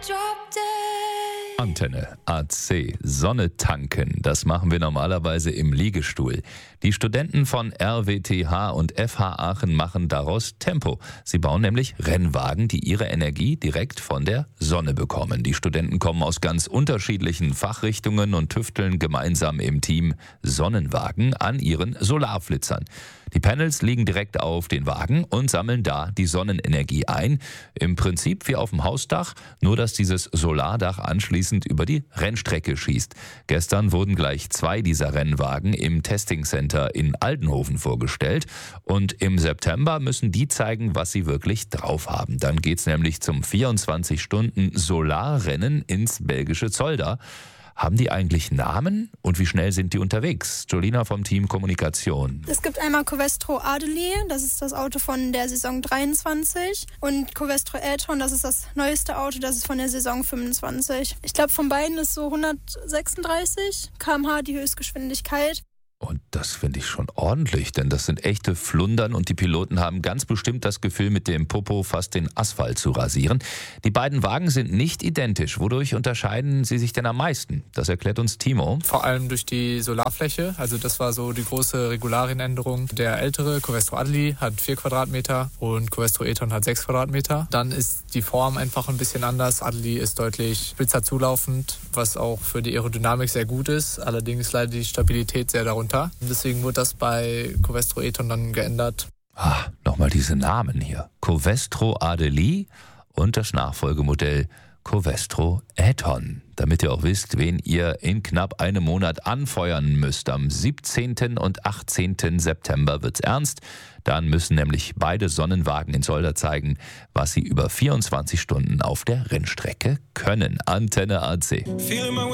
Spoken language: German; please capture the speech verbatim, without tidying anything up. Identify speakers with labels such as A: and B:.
A: Antenne A C, Sonne tanken, das machen wir normalerweise im Liegestuhl. Die Studenten von R W T H und F H Aachen machen daraus Tempo. Sie bauen nämlich Rennwagen, die ihre Energie direkt von der Sonne bekommen. Die Studenten kommen aus ganz unterschiedlichen Fachrichtungen und tüfteln gemeinsam im Team Sonnenwagen an ihren Solarflitzern. Die Panels liegen direkt auf den Wagen und sammeln da die Sonnenenergie ein. Im Prinzip wie auf dem Hausdach, nur dass dieses Solardach anschließend über die Rennstrecke schießt. Gestern wurden gleich zwei dieser Rennwagen im Testing Center in Aldenhoven vorgestellt. Und im September müssen die zeigen, was sie wirklich drauf haben. Dann geht's nämlich zum vierundzwanzig Stunden Solarrennen ins belgische Zolder. Haben die eigentlich Namen und wie schnell sind die unterwegs? Jolina vom Team Kommunikation.
B: Es gibt einmal Covestro Adeli, das ist das Auto von der Saison dreiundzwanzig, und Covestro e-tron, das ist das neueste Auto, das ist von der Saison fünfundzwanzig. Ich glaube, von beiden ist so hundertsechsunddreißig Kilometer pro Stunde die Höchstgeschwindigkeit.
A: Und das finde ich schon ordentlich, denn das sind echte Flundern und die Piloten haben ganz bestimmt das Gefühl, mit dem Popo fast den Asphalt zu rasieren. Die beiden Wagen sind nicht identisch. Wodurch unterscheiden sie sich denn am meisten? Das erklärt uns Timo.
C: Vor allem durch die Solarfläche. Also das war so die große Regularienänderung. Der ältere Covestro Adeli hat vier Quadratmeter und Covestro e-tron hat sechs Quadratmeter. Dann ist die Form einfach ein bisschen anders. Adeli ist deutlich spitzer zulaufend, was auch für die Aerodynamik sehr gut ist. Allerdings leidet die Stabilität sehr darunter. Deswegen wurde das bei Covestro e-tron dann geändert.
A: Ah, nochmal diese Namen hier. Covestro Adeli und das Nachfolgemodell Covestro e-tron. Damit ihr auch wisst, wen ihr in knapp einem Monat anfeuern müsst. Am siebzehnten und achtzehnten September wird's ernst. Dann müssen nämlich beide Sonnenwagen in Zolder zeigen, was sie über vierundzwanzig Stunden auf der Rennstrecke können. Antenne A C.